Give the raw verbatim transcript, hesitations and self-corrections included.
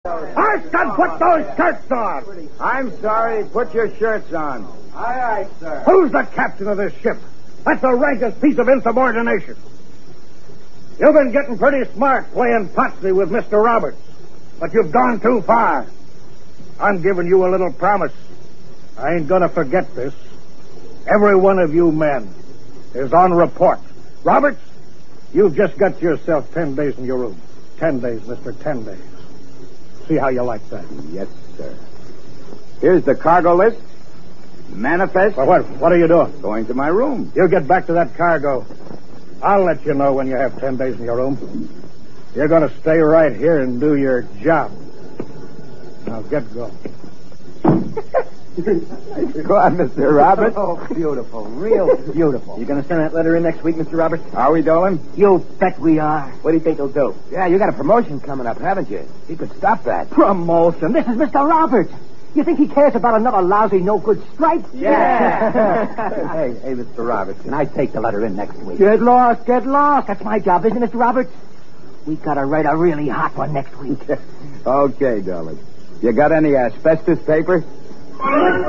Marston, put those shirts on. I'm sorry. Put your shirts on. Aye, aye, sir. Who's the captain of this ship? That's the rankest piece of insubordination. You've been getting pretty smart playing potsy with Mister Roberts, but you've gone too far. I'm giving you a little promise. I ain't gonna forget this. Every one of you men is on report. Roberts, you've just got yourself ten days in your room. Ten days, mister, ten days. See how you like that. Yes, sir. Here's the cargo list. Manifest. Well, what, what are you doing? Going to my room. You get back to that cargo. I'll let you know when you have ten days in your room. You're going to stay right here and do your job. Now get going. Go on, Mister Roberts. Oh, beautiful. Real beautiful. You going to send that letter in next week, Mister Roberts? Are we, Dolan? You bet we are. What do you think he'll do? Yeah, you got a promotion coming up, haven't you? He could stop that. Promotion? This is Mister Roberts. You think he cares about another lousy, no-good stripe? Yeah. hey, hey, Mister Roberts, can I take the letter in next week? Get lost, get lost. That's my job, isn't it, Mister Roberts? We got to write a really hot one next week. Okay, Dolan. You got any asbestos paper?